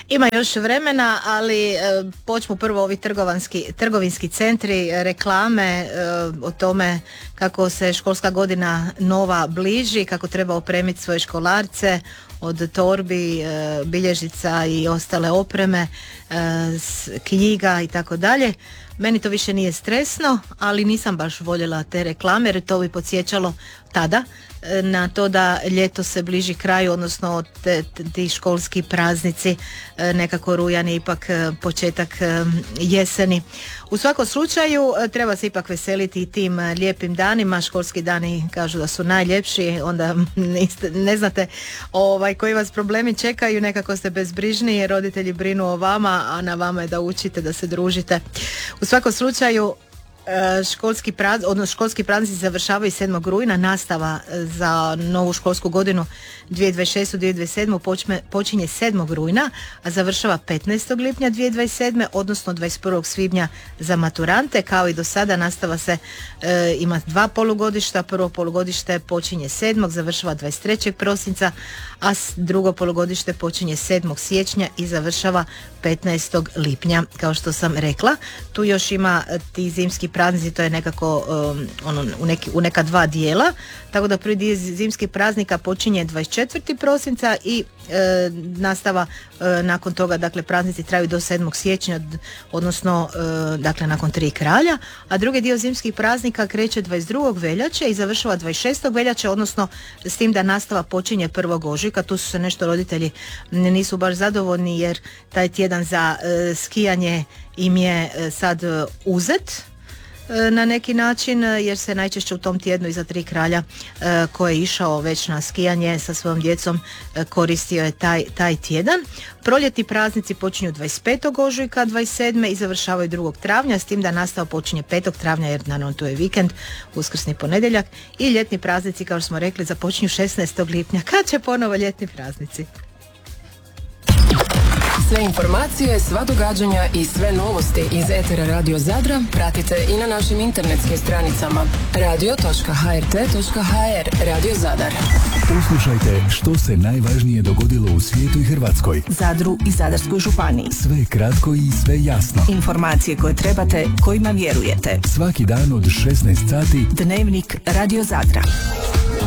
Ima još vremena, ali počnu prvo ovi trgovinski centri, reklame o tome kako se školska godina nova bliži, kako treba opremiti svoje školarce od torbi, bilježica i ostale opreme, knjiga i tako dalje. Meni to više nije stresno, ali nisam baš voljela te reklame jer to bi podsjećalo tada na to da ljeto se bliži kraju, odnosno ti školski praznici, nekako rujan je ipak početak jeseni. U svakom slučaju treba se ipak veseliti i tim lijepim danima. Školski dani kažu da su najljepši, onda ne znate koji vas problemi čekaju, nekako ste bezbrižni jer roditelji brinu o vama, a na vama je da učite, da se družite. U svakom slučaju školski praznici završavaju 7. rujna, nastava za novu školsku godinu 2026-2027 počinje 7. rujna, a završava 15. lipnja 2027, odnosno 21. svibnja za maturante. Kao i do sada, nastava se ima 2 polugodišta. Prvo polugodište počinje 7. završava 23. prosinca, a drugo polugodište počinje 7. siječnja i završava 15. lipnja, kao što sam rekla. Tu još ima ti zimski praznici, to je nekako u neka 2 dijela, tako da prvi dio zimskih praznika počinje 24. prosinca i nastava nakon toga, dakle praznici traju do 7. siječnja, odnosno dakle nakon 3 kralja, a drugi dio zimskih praznika kreće 22. veljače i završava 26. veljače, odnosno s tim da nastava počinje 1. ožujka. Tu su se nešto roditelji nisu baš zadovoljni jer taj tjedan za skijanje im je sad uzet na neki način, jer se najčešće u tom tjednu iza 3 kralja ko je išao već na skijanje sa svojom djecom koristio je taj tjedan. Proljetni praznici počinju 25. ožujka 27. i završavaju 2. travnja, s tim da nastava počinje 5. travnja jer naravno to je vikend, uskrsni ponedjeljak, i ljetni praznici, kao što smo rekli, započinju 16. lipnja. Kad će ponovo ljetni praznici? Sve informacije, sva događanja i sve novosti iz etera Radio Zadra pratite i na našim internetskim stranicama radio.hrt.hr. Radio Zadar. Poslušajte što se najvažnije dogodilo u svijetu i Hrvatskoj, Zadru i Zadarskoj županiji. sve kratko i sve jasno. Informacije koje trebate, kojima vjerujete. Svaki dan od 16 sati Dnevnik Radio Zadra.